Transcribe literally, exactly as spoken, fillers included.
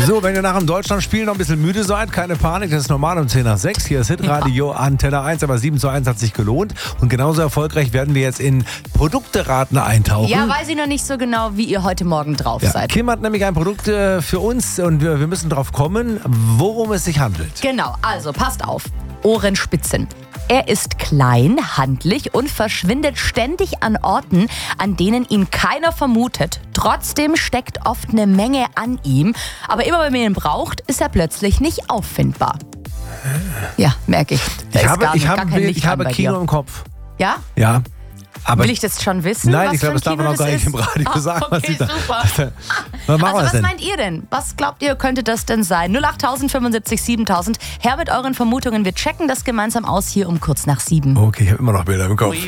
So, wenn ihr nach dem Deutschlandspiel noch ein bisschen müde seid, keine Panik, das ist normal um zehn nach sechs. Hier ist Hitradio ja. Antenne eins, aber sieben zu eins hat sich gelohnt. Und genauso erfolgreich werden wir jetzt in Produkte-Raten eintauchen. Ja, weiß ich noch nicht so genau, wie ihr heute Morgen drauf ja. seid. Kim hat nämlich ein Produkt äh, für uns und wir, wir müssen drauf kommen, worum es sich handelt. Genau, also passt auf. Ohrenspitzen. Er ist klein, handlich und verschwindet ständig an Orten, an denen ihn keiner vermutet. Trotzdem steckt oft eine Menge an ihm. Aber immer wenn man ihn braucht, ist er plötzlich nicht auffindbar. Ja, merke ich. Da Ich ist habe, gar, ich gar habe, kein Bild, Licht ich habe an bei Kino dir. im Kopf. Ja? Ja. Aber Will ich das schon wissen? Nein, was ich glaube, für ein das darf man Kino auch gar nicht ist? im Radio Ah, sagen. okay, Was da, super. was da, was machen Also wir was denn? meint ihr denn? Was glaubt ihr, könnte das denn sein? null acht fünfundsiebzig siebentausend. Her mit euren Vermutungen. Wir checken das gemeinsam aus hier um kurz nach sieben. Okay, ich habe immer noch Bilder im Kopf.